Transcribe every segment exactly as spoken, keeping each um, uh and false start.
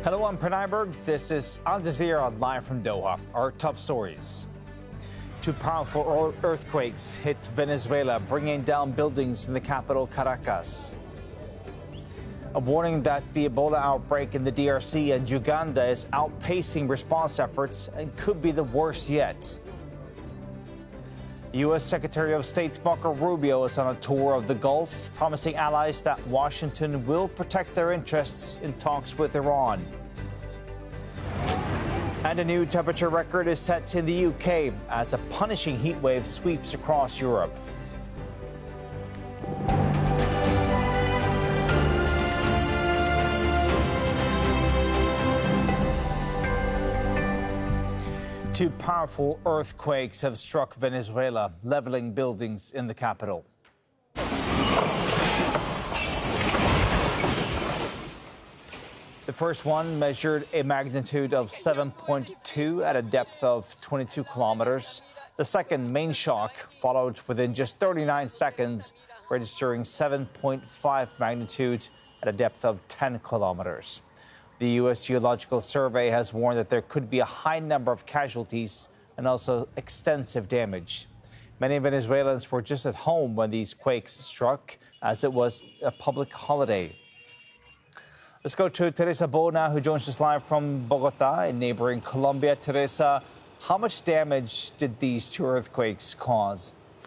Hello, I'm Pranay Berg. This is Al Jazeera live from Doha. Our top stories. Two powerful earthquakes hit Venezuela, bringing down buildings in the capital, Caracas. A warning that the Ebola outbreak in the D R C and Uganda is outpacing response efforts and could be the worst yet. U S Secretary of State Marco Rubio is on a tour of the Gulf, promising allies that Washington will protect their interests in talks with Iran. And a new temperature record is set in the U K as a punishing heat wave sweeps across Europe. Two powerful earthquakes have struck Venezuela, leveling buildings in the capital. The first one measured a magnitude of seven point two at a depth of twenty-two kilometers. The second, main shock, followed within just thirty-nine seconds, registering seven point five magnitude at a depth of ten kilometers. The U S Geological Survey has warned that there could be a high number of casualties and also extensive damage. Many Venezuelans were just at home when these quakes struck, as it was a public holiday. Let's go to Teresa Bona, who joins us live from Bogota in neighboring Colombia. Teresa, how much damage did these two earthquakes cause?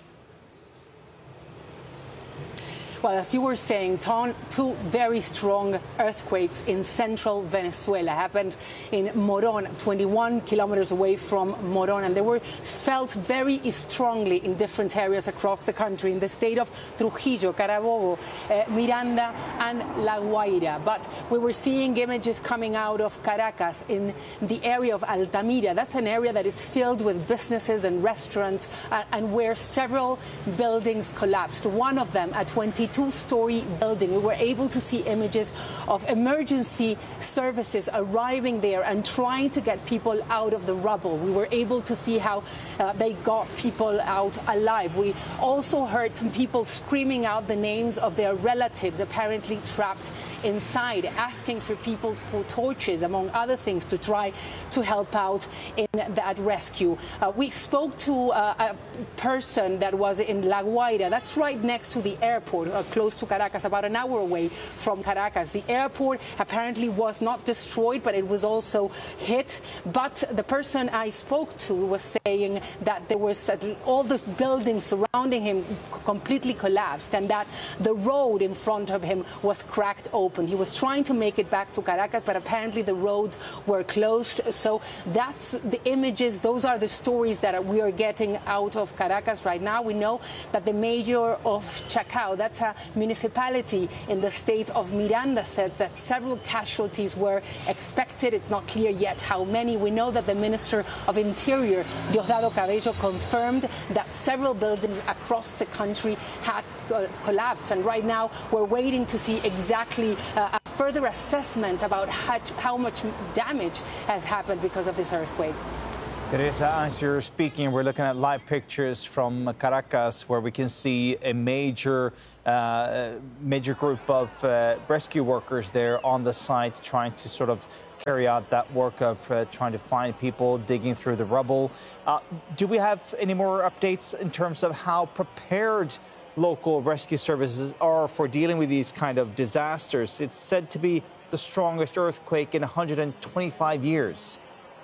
Well, as you were saying, two very strong earthquakes in central Venezuela happened in Moron, twenty-one kilometers away from Moron, and they were felt very strongly in different areas across the country, in the state of Trujillo, Carabobo, uh, Miranda, and La Guaira. But we were seeing images coming out of Caracas in the area of Altamira. That's an area that is filled with businesses and restaurants, uh, and where several buildings collapsed. One of them, a twenty-two-story building. We were able to see images of emergency services arriving there and trying to get people out of the rubble. We were able to see how uh, they got people out alive. We also heard some people screaming out the names of their relatives, apparently trapped inside, asking for people for torches, among other things, to try to help out in that rescue. Uh, we spoke to uh, a person that was in La Guaira. That's right next to the airport, uh, close to Caracas, about an hour away from Caracas. The airport apparently was not destroyed, but it was also hit. But the person I spoke to was saying that there was uh, all the buildings surrounding him completely collapsed, and that the road in front of him was cracked open. He was trying to make it back to Caracas, but apparently the roads were closed. So that's the images. Those are the stories that we are getting out of Caracas right now. We know that the mayor of Chacao, that's a municipality in the state of Miranda, says that several casualties were expected. It's not clear yet how many. We know that the Minister of Interior, Diosdado Cabello, confirmed that several buildings across the country had uh, collapsed. And right now we're waiting to see exactly uh, a further assessment about how, how much damage has happened because of this earthquake. Teresa, as you're speaking, we're looking at live pictures from Caracas, where we can see a major, uh, major group of uh, rescue workers there on the site, trying to sort of carry out that work of uh, trying to find people, digging through the rubble. Uh, do we have any more updates in terms of how prepared local rescue services are for dealing with these kind of disasters? It's said to be the strongest earthquake in one hundred twenty-five years.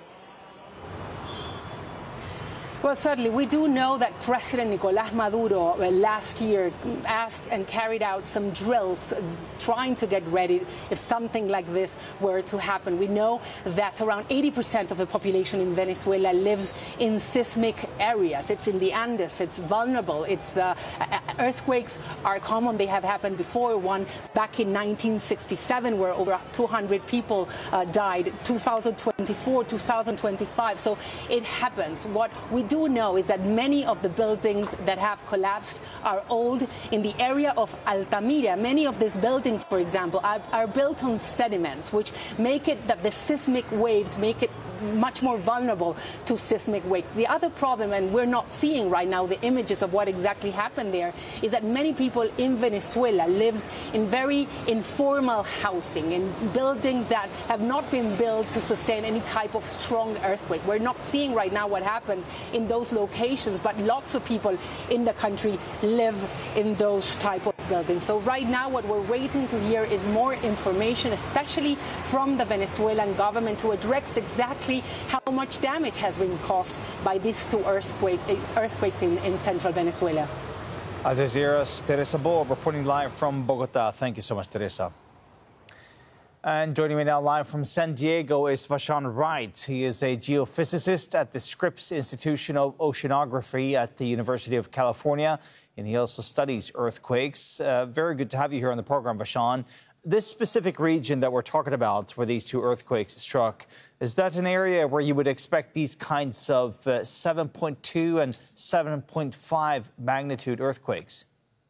Well, certainly, we do know that President Nicolás Maduro uh, last year asked and carried out some drills uh, trying to get ready if something like this were to happen. We know that around eighty percent of the population in Venezuela lives in seismic areas. It's in the Andes. It's vulnerable. It's uh, earthquakes are common. They have happened before. One back in nineteen sixty-seven, where over two hundred people uh, died. two thousand twenty-four, two thousand twenty-five. So it happens. What we do know is that many of the buildings that have collapsed are old. In the area of Altamira, many of these buildings, for example, are, are built on sediments, which make it that the seismic waves make it much more vulnerable to seismic waves. The other problem, and we're not seeing right now the images of what exactly happened there, is that many people in Venezuela live in very informal housing, in buildings that have not been built to sustain any type of strong earthquake. We're not seeing right now what happened in those locations, but lots of people in the country live in those type of buildings. So right now what we're waiting to hear is more information, especially from the Venezuelan government, to address exactly how much damage has been caused by these two earthquake, earthquakes in, in central Venezuela. Al Jazeera's Teresa Bo reporting live from Bogota. Thank you so much, Teresa. And joining me now live from San Diego is Vashan Wright. He is a geophysicist at the Scripps Institution of Oceanography at the University of California, and he also studies earthquakes. Uh, very good to have you here on the program, Vashan. This specific region that we're talking about, where these two earthquakes struck, is that an area where you would expect these kinds of uh, seven point two and seven point five magnitude earthquakes?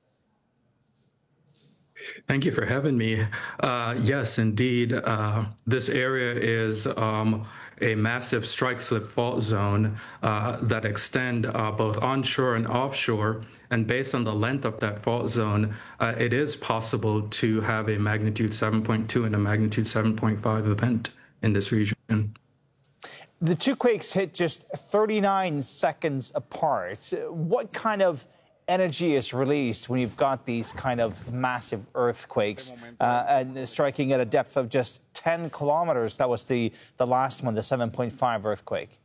Thank you for having me. Uh, yes, indeed. Uh, this area is um, a massive strike-slip fault zone uh, that extend uh, both onshore and offshore. And based on the length of that fault zone, uh, it is possible to have a magnitude seven point two and a magnitude seven point five event in this region. The two quakes hit just thirty-nine seconds apart. What kind of energy is released when you've got these kind of massive earthquakes uh, and striking at a depth of just ten kilometers? That was the, the last one, the seven point five earthquake.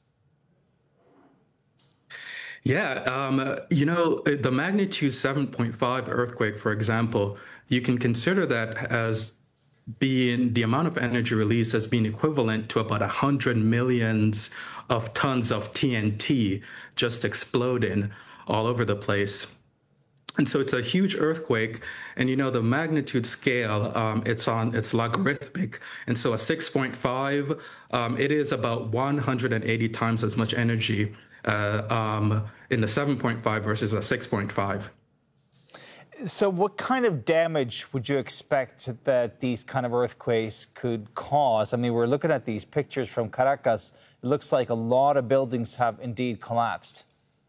Yeah, um, you know, the magnitude seven point five earthquake, for example, you can consider that as being the amount of energy released as being equivalent to about one hundred millions of tons of T N T just exploding all over the place. And so it's a huge earthquake. And, you know, the magnitude scale, um, it's on it's logarithmic. And so a six point five, um, it is about one hundred eighty times as much energy uh, um, in the seven point five versus a six point five. So what kind of damage would you expect that these kind of earthquakes could cause? I mean, we're looking at these pictures from Caracas. It looks like a lot of buildings have indeed collapsed.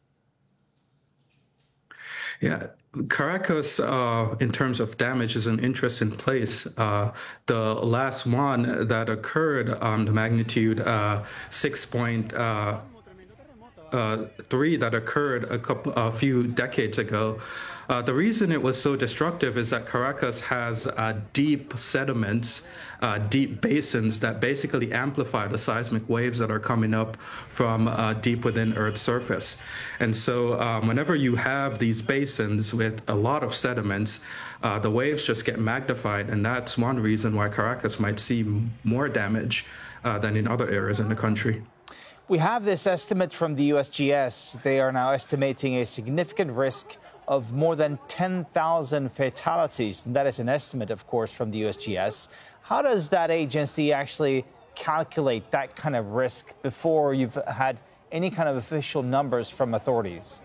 Yeah, Caracas, uh, in terms of damage, is an interesting place. Uh, the last one that occurred, um, the magnitude uh, six point three uh, uh, that occurred a couple, a few decades ago. Uh, the reason it was so destructive is that Caracas has uh, deep sediments, uh, deep basins that basically amplify the seismic waves that are coming up from uh, deep within Earth's surface. And so um, whenever you have these basins with a lot of sediments, uh, the waves just get magnified. And that's one reason why Caracas might see more damage uh, than in other areas in the country. We have this estimate from the U S G S. They are now estimating a significant risk of more than ten thousand fatalities. And that is an estimate, of course, from the U S G S. How does that agency actually calculate that kind of risk before you've had any kind of official numbers from authorities?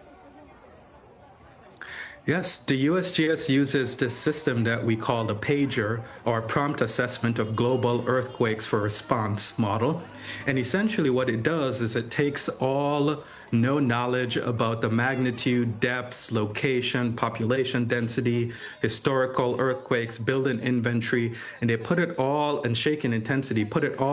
Yes, the U S G S uses this system that we call the PAGER, or Prompt Assessment of Global Earthquakes for Response model. And essentially what it does is it takes all known knowledge about the magnitude, depths, location, population density, historical earthquakes, building inventory, and they put it all, and shaking intensity, put it all